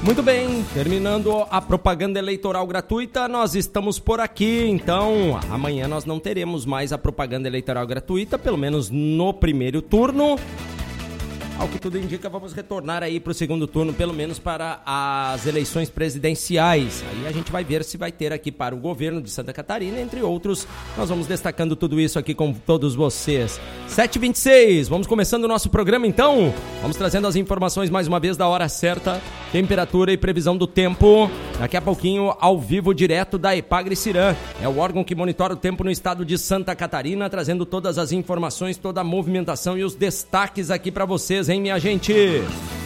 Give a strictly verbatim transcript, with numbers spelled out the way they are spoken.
Muito bem, terminando a propaganda eleitoral gratuita, nós estamos por aqui, então amanhã nós não teremos mais a propaganda eleitoral gratuita, pelo menos no primeiro turno. Ao que tudo indica, vamos retornar aí para o segundo turno, pelo menos para as eleições presidenciais. Aí a gente vai ver se vai ter aqui para o governo de Santa Catarina, entre outros. Nós vamos destacando tudo isso aqui com todos vocês. sete e vinte e seis, vamos começando o nosso programa então. Vamos trazendo as informações mais uma vez da hora certa, temperatura e previsão do tempo. Daqui a pouquinho, ao vivo, direto da Epagre-Cirã. É o órgão que monitora o tempo no estado de Santa Catarina, trazendo todas as informações, toda a movimentação e os destaques aqui para vocês, hein, minha gente?